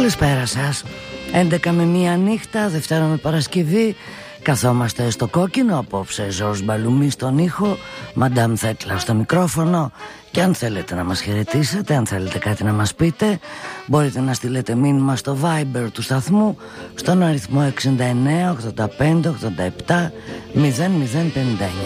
Καλησπέρα σας. 11 με 1 νύχτα, Δευτέρα με Παρασκευή. Καθόμαστε στο κόκκινο. Απόψε Ζορς Μπαλουμί στον ήχο, Μαντάμ Θέτλα στο μικρόφωνο. Και αν θέλετε να μας χαιρετήσετε, αν θέλετε κάτι να μας πείτε, μπορείτε να στείλετε μήνυμα στο Viber του σταθμού στον αριθμό 69 85 87 0059.